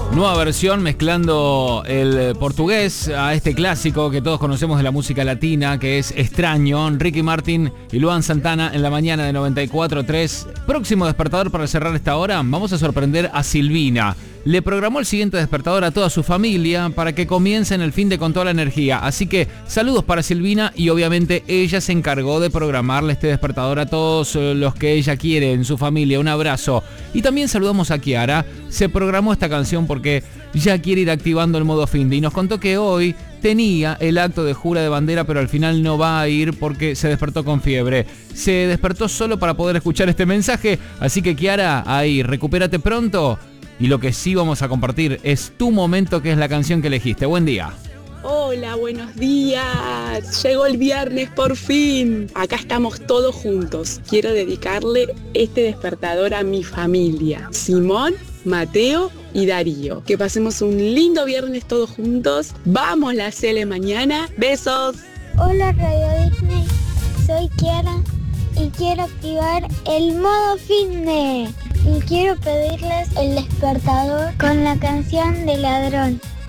Nueva versión mezclando el portugués a este clásico que todos conocemos de la música latina, que es Extraño. Ricky Martin y Luan Santana en la mañana de 94.3. Próximo despertador para cerrar esta hora, vamos a sorprender a Silvina. Le programó el siguiente despertador a toda su familia para que comiencen el fin de Con Toda la Energía. Así que saludos para Silvina y obviamente ella se encargó de programarle este despertador a todos los que ella quiere en su familia. Un abrazo. Y también saludamos a Kiara. Se programó esta canción porque ya quiere ir activando el modo finde y nos contó que hoy tenía el acto de jura de bandera, pero al final no va a ir porque se despertó con fiebre. Se despertó solo para poder escuchar este mensaje. Así que Kiara, ahí, recupérate pronto. Y lo que sí vamos a compartir es tu momento, que es la canción que elegiste. Buen día. Hola, buenos días. Llegó el viernes por fin. Acá estamos todos juntos. Quiero dedicarle este despertador a mi familia. Simón, Mateo y Darío. Que pasemos un lindo viernes todos juntos. Vamos la Cele mañana. Besos. Hola Radio Disney. Soy Kiara y quiero activar el modo finde. Y quiero pedirles el despertador con la canción de Ladrón.